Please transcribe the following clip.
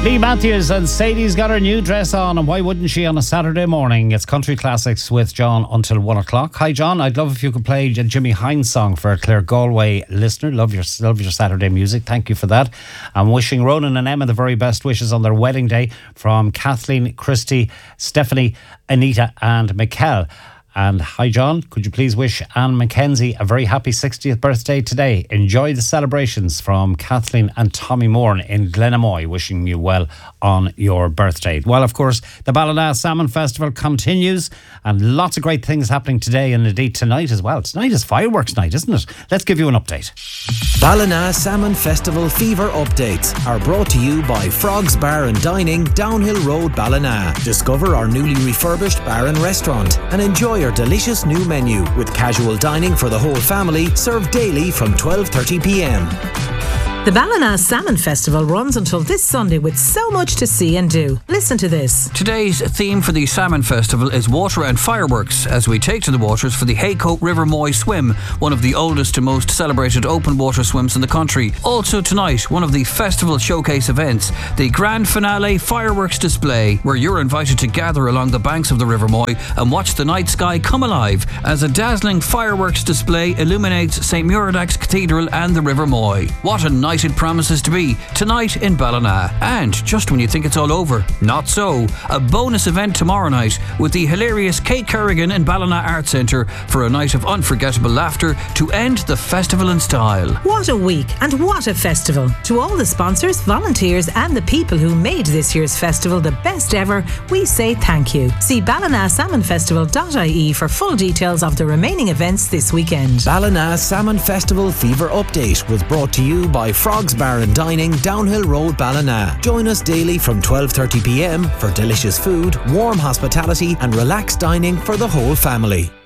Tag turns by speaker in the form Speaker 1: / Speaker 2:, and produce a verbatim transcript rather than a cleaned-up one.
Speaker 1: Lee Matthews and Sadie's got her new dress on, and why wouldn't she on a Saturday morning? It's Country Classics with John until one o'clock. Hi John, I'd love if you could play a Jimmy Hines song for a Clare Galway listener. Love your love your Saturday music. Thank you for that. I'm wishing Ronan and Emma the very best wishes on their wedding day from Kathleen, Christy, Stephanie, Anita and Mikkel. And hi John, could you please wish Anne Mackenzie a very happy sixtieth birthday today. Enjoy the celebrations from Kathleen and Tommy Moore in Glenamoy, wishing you well on your birthday. Well, of course, the Ballina Salmon Festival continues and lots of great things happening today and indeed tonight as well. Tonight is fireworks night, isn't it? Let's give you an update.
Speaker 2: Ballina Salmon Festival fever updates are brought to you by Frogs Bar and Dining, Downhill Road, Ballina. Discover our newly refurbished bar and restaurant and enjoy our delicious new menu with casual dining for the whole family, served daily from twelve thirty p m.
Speaker 3: The Ballina Salmon Festival runs until this Sunday with so much to see and do. Listen to this.
Speaker 4: Today's theme for the Salmon Festival is water and fireworks as we take to the waters for the Haycote River Moy Swim, one of the oldest and most celebrated open water swims in the country. Also tonight, one of the festival showcase events, the grand finale fireworks display, where you're invited to gather along the banks of the River Moy and watch the night sky come alive as a dazzling fireworks display illuminates Saint Muradach's Cathedral and the River Moy. What a night it promises to be tonight in Ballina. And just when you think it's all over, not so. A bonus event tomorrow night with the hilarious Kate Kerrigan in Ballina Arts Centre for a night of unforgettable laughter to end the festival in style.
Speaker 3: What a week and what a festival. To all the sponsors, volunteers and the people who made this year's festival the best ever, we say thank you. See ballina salmon festival dot I E for full details of the remaining events this weekend.
Speaker 2: Ballina Salmon Festival fever update was brought to you by Frogs Bar and Dining, Downhill Road, Ballina. Join us daily from twelve thirty p m for delicious food, warm hospitality and relaxed dining for the whole family.